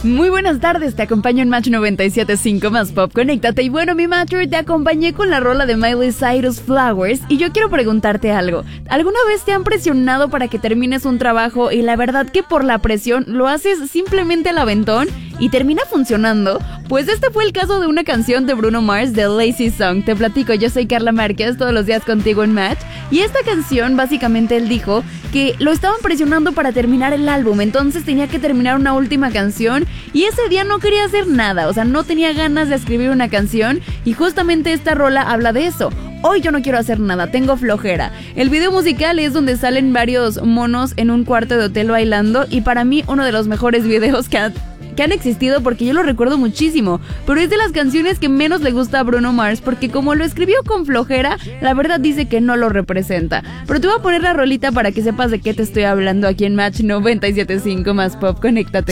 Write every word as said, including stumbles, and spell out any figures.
Muy buenas tardes, te acompaño en Match noventa y siete punto cinco más Pop, conéctate. Y bueno, mi Matcher, te acompañé con la rola de Miley Cyrus, Flowers. Y yo quiero preguntarte algo. ¿Alguna vez te han presionado para que termines un trabajo y la verdad que por la presión lo haces simplemente al aventón y termina funcionando? Pues este fue el caso de una canción de Bruno Mars, de Lazy Song. Te platico, yo soy Carla Márquez, todos los días contigo en Match. Y esta canción, básicamente él dijo que lo estaban presionando para terminar el álbum, entonces tenía que terminar una última canción y ese día no quería hacer nada, o sea, no tenía ganas de escribir una canción y justamente esta rola habla de eso. Hoy yo no quiero hacer nada, tengo flojera. El video musical es donde salen varios monos en un cuarto de hotel bailando y para mí uno de los mejores videos que ha que han existido porque yo lo recuerdo muchísimo, pero es de las canciones que menos le gusta a Bruno Mars porque como lo escribió con flojera, la verdad dice que no lo representa. Pero te voy a poner la rolita para que sepas de qué te estoy hablando aquí en Match noventa y siete punto cinco más Pop, conéctate.